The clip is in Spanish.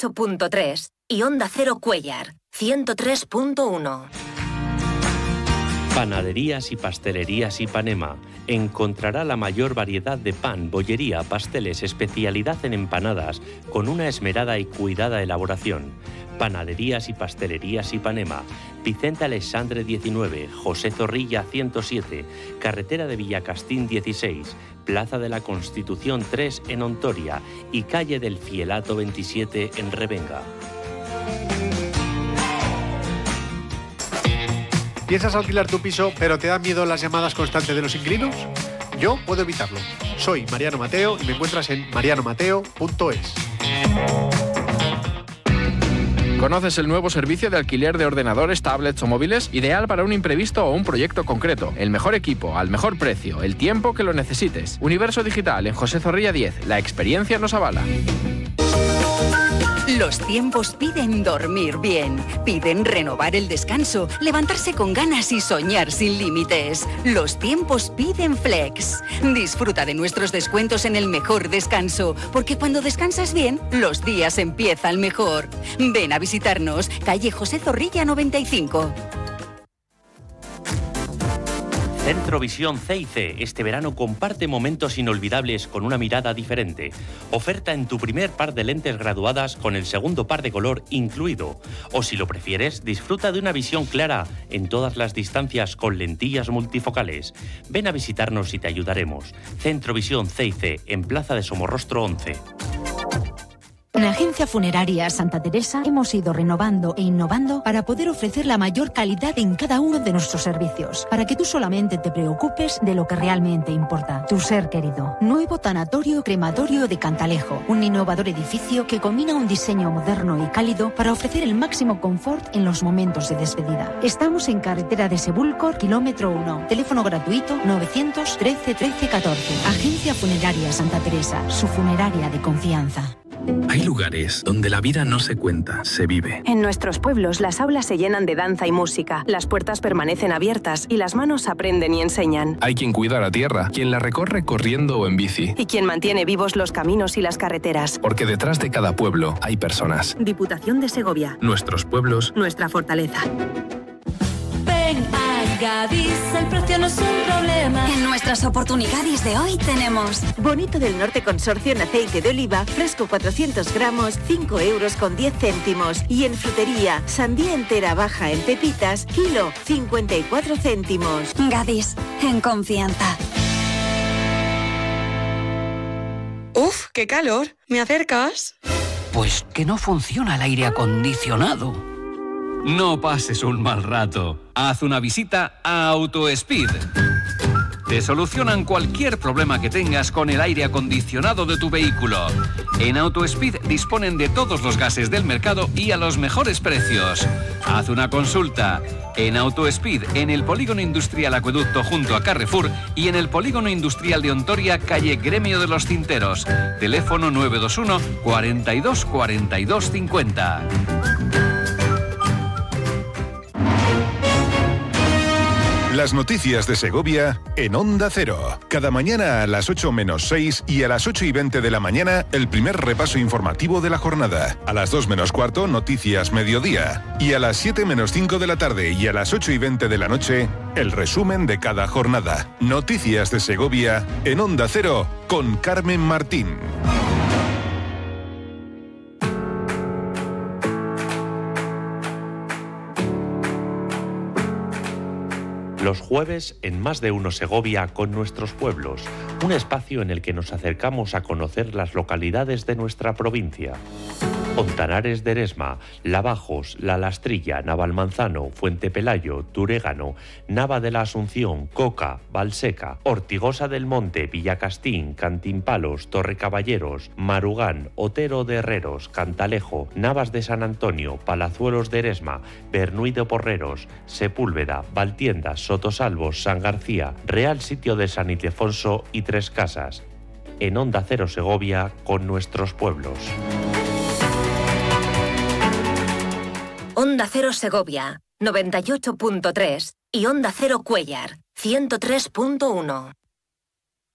98.3 y Onda Cero Cuéllar, 103.1. Panaderías y Pastelerías Ipanema. Encontrará la mayor variedad de pan, bollería, pasteles, especialidad en empanadas, con una esmerada y cuidada elaboración. Panaderías y Pastelerías Ipanema. Vicente Alexandre 19, José Zorrilla 107, Carretera de Villacastín 16, Plaza de la Constitución 3 en Ontoria y Calle del Fielato 27 en Revenga. ¿Piensas alquilar tu piso, pero te dan miedo las llamadas constantes de los inquilinos? Yo puedo evitarlo. Soy Mariano Mateo y me encuentras en marianomateo.es. ¿Conoces el nuevo servicio de alquiler de ordenadores, tablets o móviles? Ideal para un imprevisto o un proyecto concreto. El mejor equipo, al mejor precio, el tiempo que lo necesites. Universo Digital en José Zorrilla 10. La experiencia nos avala. Los tiempos piden dormir bien, piden renovar el descanso, levantarse con ganas y soñar sin límites. Los tiempos piden Flex. Disfruta de nuestros descuentos en el mejor descanso, porque cuando descansas bien, los días empiezan mejor. Ven a visitarnos, calle José Zorrilla 95. Centro Visión C&C. Este verano comparte momentos inolvidables con una mirada diferente. Oferta en tu primer par de lentes graduadas con el segundo par de color incluido. O si lo prefieres, disfruta de una visión clara en todas las distancias con lentillas multifocales. Ven a visitarnos y te ayudaremos. Centro Visión C&C en Plaza de Somorrostro 11. En Agencia Funeraria Santa Teresa hemos ido renovando e innovando para poder ofrecer la mayor calidad en cada uno de nuestros servicios, para que tú solamente te preocupes de lo que realmente importa, tu ser querido. Nuevo tanatorio crematorio de Cantalejo, un innovador edificio que combina un diseño moderno y cálido para ofrecer el máximo confort en los momentos de despedida. Estamos en carretera de Sebúlcor, kilómetro 1, teléfono gratuito 913 13 14. Agencia Funeraria Santa Teresa, su funeraria de confianza. Hay lugares donde la vida no se cuenta, se vive. En nuestros pueblos las aulas se llenan de danza y música, las puertas permanecen abiertas y las manos aprenden y enseñan. Hay quien cuida la tierra, quien la recorre corriendo o en bici. Y quien mantiene vivos los caminos y las carreteras. Porque detrás de cada pueblo hay personas. Diputación de Segovia. Nuestros pueblos. Nuestra fortaleza. Ven a Gadis, el precio no es un problema. En nuestras oportunidades de hoy tenemos Bonito del Norte Consorcio en aceite de oliva, fresco 400 gramos, 5 euros con 10 céntimos. Y en frutería, sandía entera baja en pepitas, kilo, 54 céntimos. Gadis, en confianza. ¡Uf, qué calor! ¿Me acercas? Pues que no funciona el aire acondicionado. No pases un mal rato. Haz una visita a AutoSpeed. Te solucionan cualquier problema que tengas con el aire acondicionado de tu vehículo. En AutoSpeed disponen de todos los gases del mercado y a los mejores precios. Haz una consulta. En AutoSpeed, en el Polígono Industrial Acueducto junto a Carrefour y en el Polígono Industrial de Ontoria, calle Gremio de los Tinteros. Teléfono 921 42 42 50. Las noticias de Segovia en Onda Cero. Cada mañana a las 8 menos 6 y a las 8 y 20 de la mañana, el primer repaso informativo de la jornada. A las 2 menos cuarto, noticias mediodía. Y a las 7 menos 5 de la tarde y a las 8 y 20 de la noche, el resumen de cada jornada. Noticias de Segovia en Onda Cero con Carmen Martín. Los jueves en Más de Uno Segovia con nuestros pueblos, un espacio en el que nos acercamos a conocer las localidades de nuestra provincia. Ontanares de Eresma, Lavajos, La Lastrilla, Navalmanzano, Fuente Pelayo, Turégano, Nava de la Asunción, Coca, Valseca, Ortigosa del Monte, Villacastín, Cantimpalos, Torrecaballeros, Marugán, Otero de Herreros, Cantalejo, Navas de San Antonio, Palazuelos de Eresma, Bernuy de Porreros, Sepúlveda, Valtiendas, Sotosalvos, San García, Real Sitio de San Ildefonso y Tres Casas. En Onda Cero Segovia con nuestros pueblos. Onda Cero Segovia, 98.3 y Onda Cero Cuéllar, 103.1.